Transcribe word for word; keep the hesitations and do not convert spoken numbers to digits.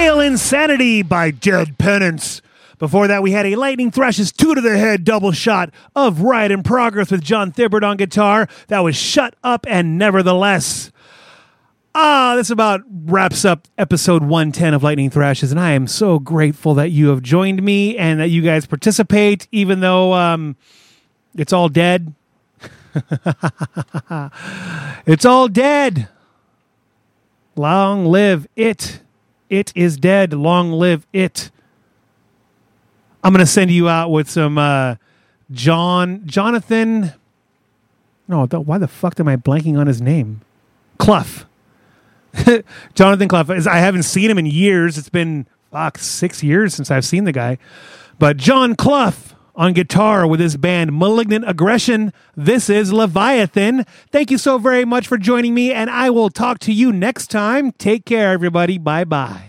Hail Insanity by Dead Penance. Before that, we had a Lightning Thrash's two to the head double shot of Riot in Progress with John Thibbert on guitar. That was Shut Up and Nevertheless. Ah, this about wraps up episode one ten of Lightning Thrashes, and I am so grateful that you have joined me and that you guys participate, even though um, it's all dead. It's all dead. Long live it. It is dead. Long live it. I'm going to send you out with some uh, John, Jonathan. No, why the fuck am I blanking on his name? Clough. Jonathan Clough. I haven't seen him in years. It's been, fuck, six years since I've seen the guy. But John Clough on guitar with his band Malignant Aggression. This is Leviathan. Thank you so very much for joining me, and I will talk to you next time. Take care, everybody. Bye-bye.